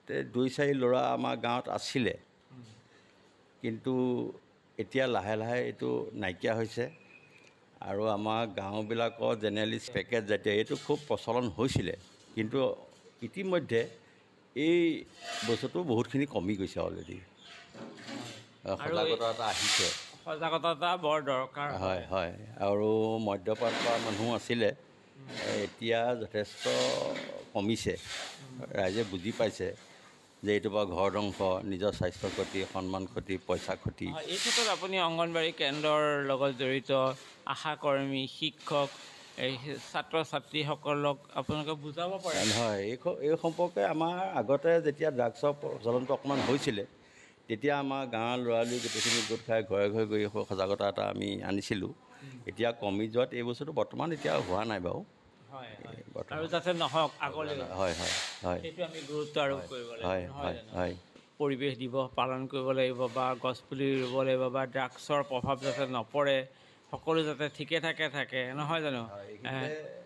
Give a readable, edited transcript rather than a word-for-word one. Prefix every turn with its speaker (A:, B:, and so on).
A: দুই চাৰি ল'ৰা আমাৰ গাঁৱত আছিলে, কিন্তু এতিয়া লাহে লাহে এইটো নাইকিয়া হৈছে। আৰু আমাৰ গাঁওবিলাকৰ জেনেৰেলি পেকেট জাতীয় এইটো খুব প্ৰচলন হৈছিলে, কিন্তু ইতিমধ্যে এই বস্তুটো বহুতখিনি কমি গৈছে অলৰেডি। সজাগতা এটা আহিছে,
B: সজাগতা এটা বৰ দৰকাৰ।
A: হয় হয়। আৰু মদ্যপান কৰা মানুহ আছিলে, এতিয়া যথেষ্ট কমিছে। ৰাইজে বুজি পাইছে যে এইটোৰ পৰা ঘৰ ধ্বংস, নিজৰ স্বাস্থ্যৰ ক্ষতি, সন্মান ক্ষতি, পইচা ক্ষতি।
B: এই ক্ষেত্ৰত আপুনি অংগনবাড়ী কেন্দ্ৰৰ লগত জড়িত আশাকৰ্মী, শিক্ষক, এই ছাত্ৰ ছাত্ৰীসকলক আপোনালোকে বুজাব পাৰে?
A: হয়, এই সম্পৰ্কে আমাৰ আগতে যেতিয়া ড্ৰাগছৰ প্ৰচলনটো অকণমান হৈছিলে, তেতিয়া আমাৰ গাঁৱৰ ল'ৰালি গোটেইখিনি গোট খাই ঘৰে ঘৰে গৈ সজাগতা এটা আমি আনিছিলোঁ। এতিয়া কমি যোৱাত এই বস্তুটো বৰ্তমান এতিয়া হোৱা নাই বাৰু।
B: হয় আৰু যাতে নহওক আগলৈ,
A: হয় হয় হয়,
B: সেইটো আমি গুৰুত্ব আৰোপ কৰিব লাগিব,
A: হয়
B: নহয়
A: হয়
B: জানো?
A: হয়।
B: পৰিৱেশ দিৱস পালন কৰিব লাগিব, বা গছপুলি ৰুব লাগিব, বা ড্ৰাগছৰ প্ৰভাৱ যাতে নপৰে, সকলো যাতে ঠিকে থাকে, নহয় জানো?
A: হয়, এইখিনিতে